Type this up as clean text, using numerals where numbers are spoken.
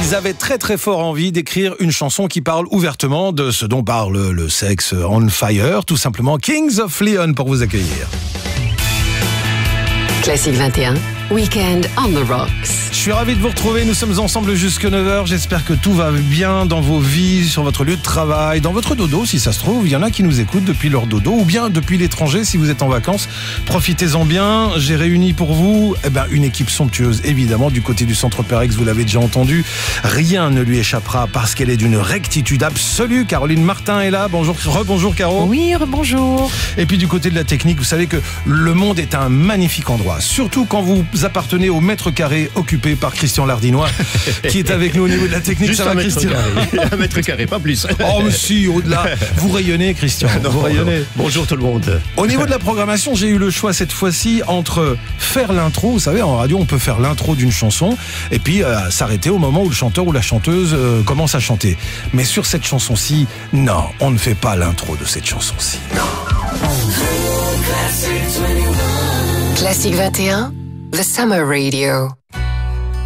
Ils avaient très très fort envie d'écrire une chanson qui parle ouvertement de ce dont parle le sexe on fire, tout simplement Kings of Leon pour vous accueillir. Classique 21, Weekend on the Rocks. Je suis ravi de vous retrouver, nous sommes ensemble jusqu'à 9h, j'espère que tout va bien dans vos vies, sur votre lieu de travail, dans votre dodo si ça se trouve, il y en a qui nous écoutent depuis leur dodo ou bien depuis l'étranger si vous êtes en vacances, profitez-en bien, j'ai réuni pour vous une équipe somptueuse évidemment du côté du Centre Perex, vous l'avez déjà entendu, rien ne lui échappera parce qu'elle est d'une rectitude absolue, Caroline Martin est là, rebonjour Caro. Oui, rebonjour. Et puis du côté de la technique, vous savez que le monde est un magnifique endroit, surtout quand vous appartenez au mètre carré occupé par Christian Lardinois qui est avec nous au niveau de la technique. Juste ça va, Christian? Un mètre carré, pas plus. Oh mais si, au-delà, vous rayonnez Christian, vous rayonnez. Bonjour tout le monde. Au niveau de la programmation, j'ai eu le choix cette fois-ci entre faire l'intro, vous savez en radio on peut faire l'intro d'une chanson et puis s'arrêter au moment où le chanteur ou la chanteuse commence à chanter. Mais sur cette chanson-ci, non, on ne fait pas l'intro de cette chanson-ci. Non. Classique 21, The Summer Radio.